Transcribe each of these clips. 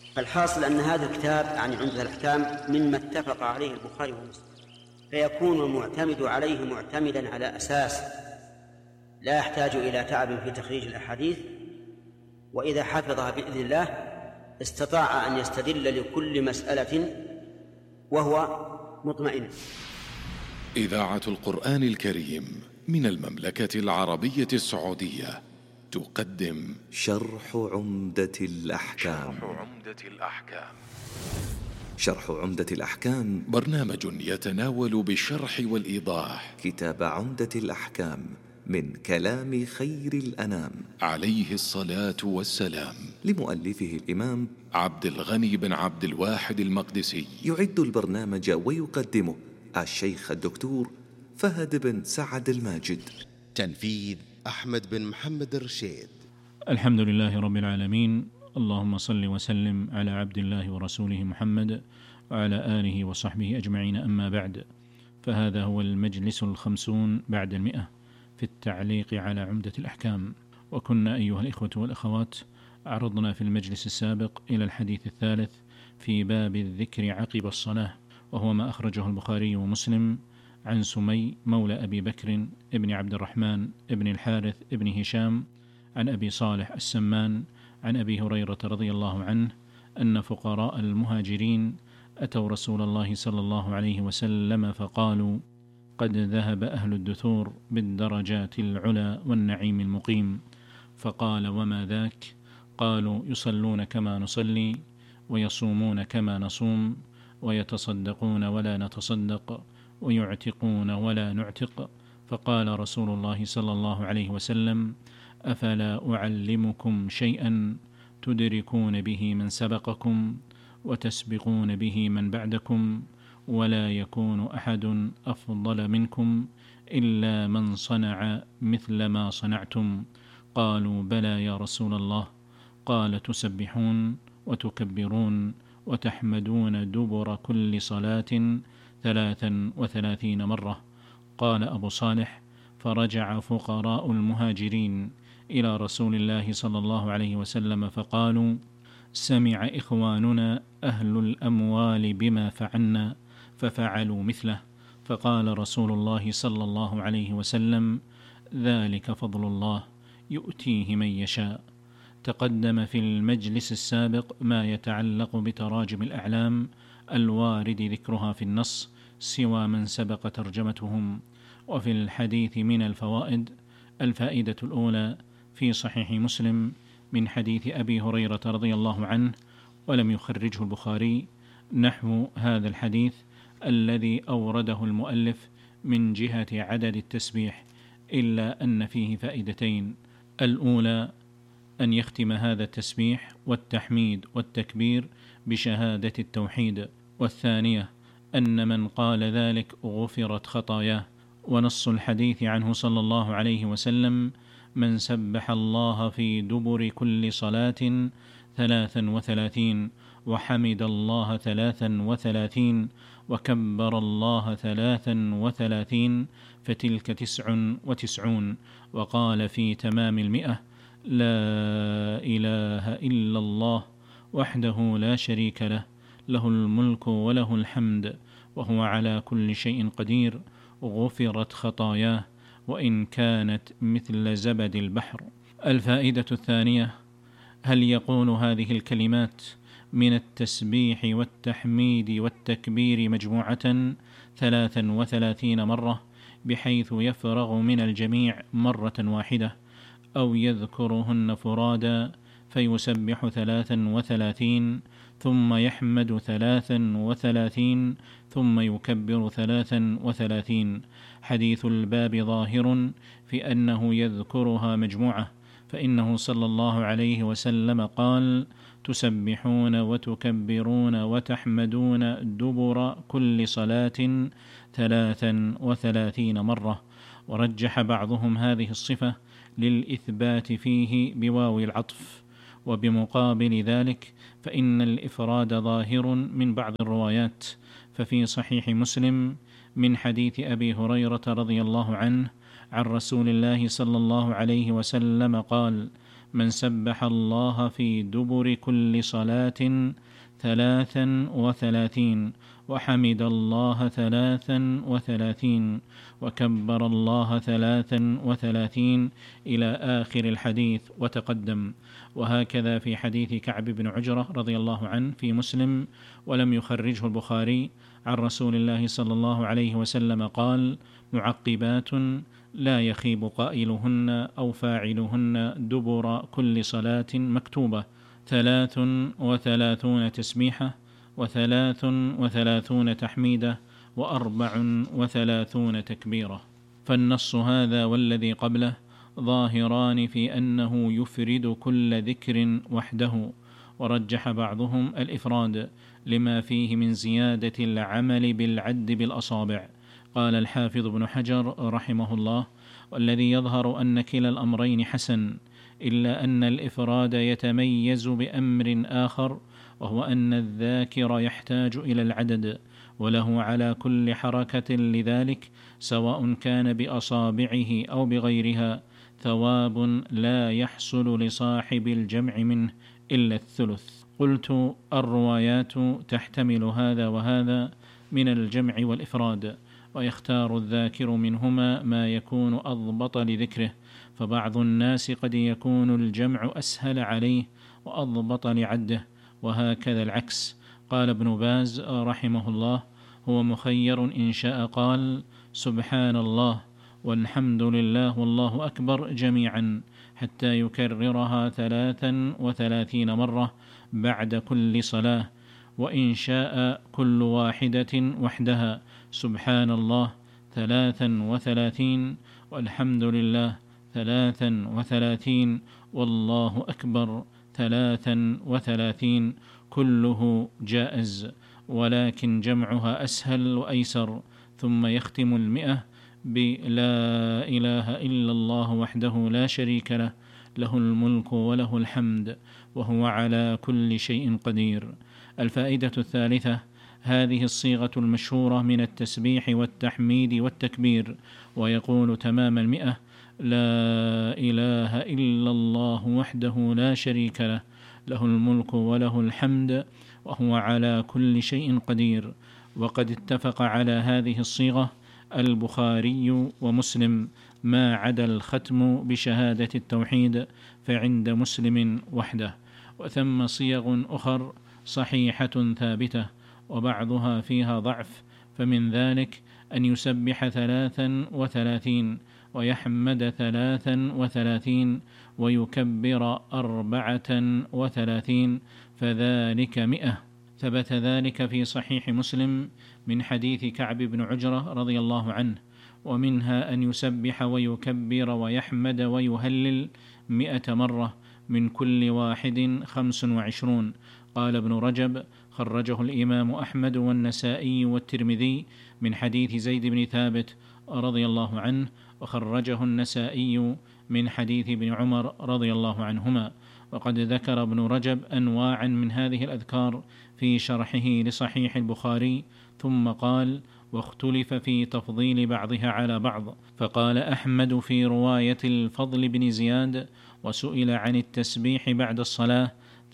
الحاصل أن هذا الكتاب عن عمدة الأحكام مما اتفق عليه البخاري ومسلم، فيكون المعتمد عليه معتمدا على أساس لا يحتاج إلى تعب في تخريج الأحاديث، وإذا حفظها بإذن الله استطاع أن يستدل لكل مسألة وهو مطمئن. إذاعة القرآن الكريم من المملكة العربية السعودية تقدم شرح عمدة الأحكام. شرح عمدة الأحكام برنامج يتناول بالشرح والإيضاح كتاب عمدة الأحكام من كلام خير الأنام عليه الصلاة والسلام، لمؤلفه الإمام عبد الغني بن عبد الواحد المقدسي. يعد البرنامج ويقدمه الشيخ الدكتور فهد بن سعد الماجد. تنفيذ أحمد بن محمد الرشيد. الحمد لله رب العالمين، اللهم صل وسلم على عبد الله ورسوله محمد وعلى آله وصحبه أجمعين، أما بعد، فهذا هو المجلس 50 بعد 100 في التعليق على عمدة الأحكام. وكنا أيها الإخوة والأخوات عرضنا في المجلس السابق إلى الحديث الثالث في باب الذكر عقب الصلاة، وهو ما أخرجه البخاري ومسلم عن سمي مولى أبي بكر ابن عبد الرحمن ابن الحارث ابن هشام عن أبي صالح السمان عن أبي هريرة رضي الله عنه أن فقراء المهاجرين أتوا رسول الله صلى الله عليه وسلم فقالوا: قد ذهب أهل الدثور بالدرجات العلى والنعيم المقيم. فقال: وما ذاك؟ قالوا: يصلون كما نصلي، ويصومون كما نصوم، ويتصدقون ولا نتصدق، ويعتقون ولا نعتق. فقال رسول الله صلى الله عليه وسلم: أفلا أعلمكم شيئا تدركون به من سبقكم وتسبقون به من بعدكم، ولا يكون أحد أفضل منكم إلا من صنع مثل ما صنعتم. قالوا: بلى يا رسول الله. قال: تسبحون وتكبرون وتحمدون دبر كل صلاة 33 مرة. قال أبو صالح: فرجع فقراء المهاجرين إلى رسول الله صلى الله عليه وسلم فقالوا: سمع إخواننا أهل الأموال بما فعلنا ففعلوا مثله. فقال رسول الله صلى الله عليه وسلم: ذلك فضل الله يؤتيه من يشاء. تقدم في المجلس السابق ما يتعلق بتراجم الأعلام الوارد ذكرها في النص سوى من سبق ترجمتهم. وفي الحديث من الفوائد: الفائدة الأولى في صحيح مسلم من حديث أبي هريرة رضي الله عنه، ولم يخرجه البخاري، نحو هذا الحديث الذي أورده المؤلف من جهة عدد التسبيح، إلا أن فيه فائدتين: الأولى أن يختم هذا التسبيح والتحميد والتكبير بشهادة التوحيد، والثانية أن من قال ذلك غفرت خطاياه. ونص الحديث عنه صلى الله عليه وسلم: من سبح الله في دبر كل صلاة 33 وحمد الله 33 وكبر الله 33 فتلك 99. وقال في تمام 100: لا إله إلا الله وحده لا شريك له، له الملك وله الحمد وهو على كل شيء قدير، غفرت خطاياه وإن كانت مثل زبد البحر. الفائدة الثانية: هل يقول هذه الكلمات من التسبيح والتحميد والتكبير مجموعة 33 مرة بحيث يفرغ من الجميع مرة واحدة، أو يذكرهن فرادا فيسبح 33 ثم يحمد 33 ثم يكبر 33؟ حديث الباب ظاهر في أنه يذكرها مجموعة، فإنه صلى الله عليه وسلم قال: تسبحون وتكبرون وتحمدون دبر كل صلاة 33 مرة. ورجح بعضهم هذه الصفة للإثبات فيه بواو العطف. وبمقابل ذلك فإن الإفراد ظاهر من بعض الروايات، ففي صحيح مسلم من حديث أبي هريرة رضي الله عنه عن رسول الله صلى الله عليه وسلم قال: من سبح الله في دبر كل صلاة 33 وحمد الله 33 وكبر الله 33 إلى آخر الحديث وتقدم. وهكذا في حديث كعب بن عجرة رضي الله عنه في مسلم ولم يخرجه البخاري عن رسول الله صلى الله عليه وسلم قال: معقبات لا يخيب قائلهن أو فاعلهن دبر كل صلاة مكتوبة 33 تسبيحة 33 تحميدة 34 تكبيرة. فالنص هذا والذي قبله ظاهران في أنه يفرد كل ذكر وحده، ورجح بعضهم الإفراد لما فيه من زيادة العمل بالعد بالأصابع. قال الحافظ ابن حجر رحمه الله: والذي يظهر أن كلا الأمرين حسن، إلا أن الإفراد يتميز بأمر آخر، وهو أن الذاكر يحتاج إلى العدد، وله على كل حركة لذلك سواء كان بأصابعه أو بغيرها ثواب لا يحصل لصاحب الجمع منه إلا الثلث. قلت: الروايات تحتمل هذا وهذا من الجمع والإفراد، ويختار الذاكر منهما ما يكون أضبط لذكره، فبعض الناس قد يكون الجمع أسهل عليه وأضبط لعده، وهكذا العكس. قال ابن باز رحمه الله: هو مخير إن شاء قال سبحان الله والحمد لله والله أكبر جميعا حتى يكررها 33 مرة بعد كل صلاة، وإن شاء كل واحدة وحدها سبحان الله 33 والحمد لله 33 والله أكبر 33، كله جائز، ولكن جمعها أسهل وأيسر. ثم يختم 100 بلا إله إلا الله وحده لا شريك له، له الملك وله الحمد وهو على كل شيء قدير. الفائدة الثالثة: هذه الصيغة المشهورة من التسبيح والتحميد والتكبير، ويقول تمام 100: لا إله إلا الله وحده لا شريك له، له الملك وله الحمد وهو على كل شيء قدير. وقد اتفق على هذه الصيغة البخاري ومسلم، ما عدا الختم بشهادة التوحيد فعند مسلم وحده. وثم صيغ أخر صحيحة ثابتة وبعضها فيها ضعف، فمن ذلك أن يسبح 33 ويحمد 33 ويكبر 34 فذلك 100. ثبت ذلك في صحيح مسلم من حديث كعب بن عجرة رضي الله عنه، ومنها أن يسبح ويكبر ويحمد ويهلل 100 مرة من كل واحد 25. قال ابن رجب: خرجه الإمام أحمد والنسائي والترمذي من حديث زيد بن ثابت رضي الله عنه، وخرجه النسائي من حديث ابن عمر رضي الله عنهما. وقد ذكر ابن رجب أنواعا من هذه الأذكار في شرحه لصحيح البخاري، ثم قال: واختلف في تفضيل بعضها على بعض. فقال أحمد في رواية الفضل بن زياد: وسئل عن التسبيح بعد الصلاة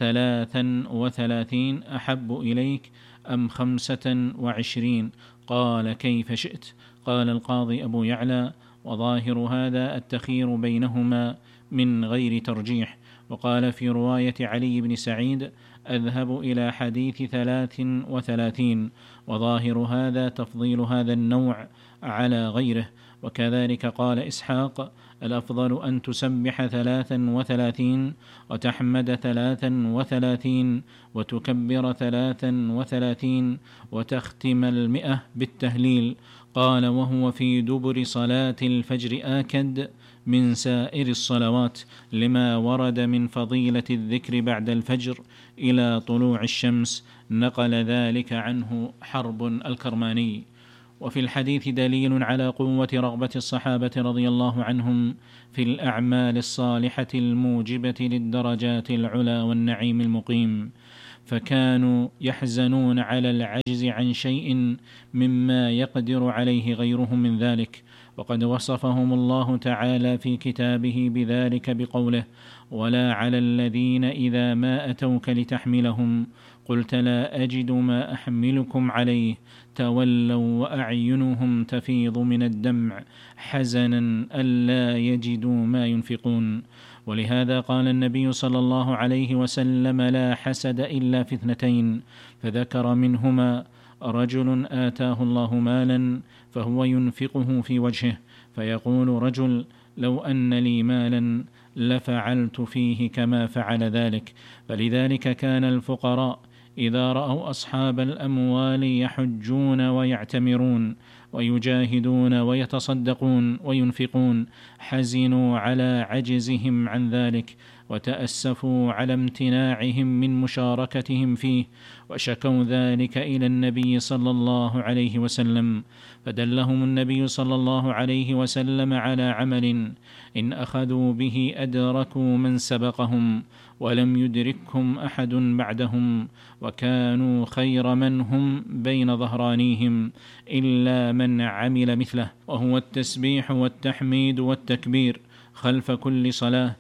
33 أحب إليك أم 25؟ قال: كيف شئت. قال القاضي أبو يعلى: وظاهر هذا التخير بينهما من غير ترجيح. وقال في رواية علي بن سعيد: أذهب إلى حديث 33، وظاهر هذا تفضيل هذا النوع على غيره. وكذلك قال إسحاق: الأفضل أن تسبح 33 وتحمد 33 وتكبر 33 وتختم 100 بالتهليل. قال: وهو في دبر صلاة الفجر آكد من سائر الصلوات، لما ورد من فضيلة الذكر بعد الفجر إلى طلوع الشمس، نقل ذلك عنه حرب الكرماني. وفي الحديث دليل على قوة رغبة الصحابة رضي الله عنهم في الأعمال الصالحة الموجبة للدرجات العلى والنعيم المقيم، فكانوا يحزنون على العجز عن شيء مما يقدر عليه غيرهم من ذلك. وقد وصفهم الله تعالى في كتابه بذلك بقوله: ولا على الذين إذا ما أتوك لتحملهم قلت لا أجد ما أحملكم عليه تولوا وأعينهم تفيض من الدمع حزنا ألا يجدوا ما ينفقون. ولهذا قال النبي صلى الله عليه وسلم: لا حسد إلا في اثنتين، فذكر منهما: رجل آتاه الله مالا فهو ينفقه في وجهه، فيقول رجل: لو أن لي مالا لفعلت فيه كما فعل ذلك. فلذلك كان الفقراء إذا رأوا أصحاب الأموال يحجون ويعتمرون ويجاهدون ويتصدقون وينفقون حزنوا على عجزهم عن ذلك، وتأسفوا على امتناعهم من مشاركتهم فيه، وشكوا ذلك إلى النبي صلى الله عليه وسلم، فدلهم النبي صلى الله عليه وسلم على عمل إن أخذوا به أدركوا من سبقهم ولم يدركهم أحد بعدهم، وكانوا خير من هم بين ظهرانيهم إلا من عمل مثله، وهو التسبيح والتحميد والتكبير خلف كل صلاة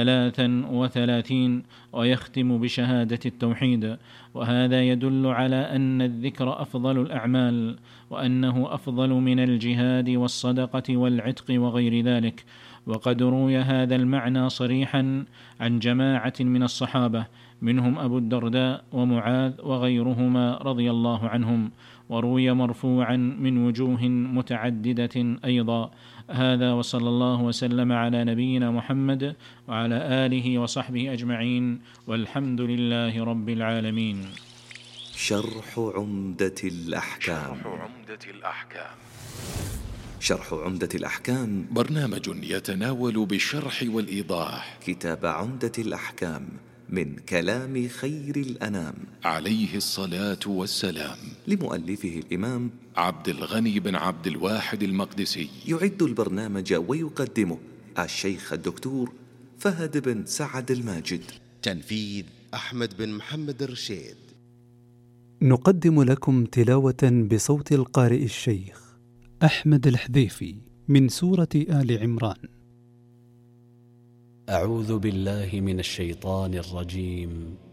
33 ويختم بشهادة التوحيد. وهذا يدل على أن الذكر أفضل الأعمال، وأنه أفضل من الجهاد والصدقة والعتق وغير ذلك. وقد روي هذا المعنى صريحا عن جماعة من الصحابة، منهم أبو الدرداء ومعاذ وغيرهما رضي الله عنهم، وروي مرفوعا من وجوه متعددة أيضا. هذا وصلى الله وسلم على نبينا محمد وعلى آله وصحبه أجمعين، والحمد لله رب العالمين. شرح عمدة الأحكام. شرح عمدة الأحكام برنامج يتناول بالشرح والإيضاح كتاب عمدة الأحكام من كلام خير الأنام عليه الصلاة والسلام، لمؤلفه الإمام عبد الغني بن عبد الواحد المقدسي. يعد البرنامج ويقدمه الشيخ الدكتور فهد بن سعد الماجد. تنفيذ أحمد بن محمد الرشيد. نقدم لكم تلاوة بصوت القارئ الشيخ أحمد الحذيفي من سورة آل عمران. أعوذ بالله من الشيطان الرجيم.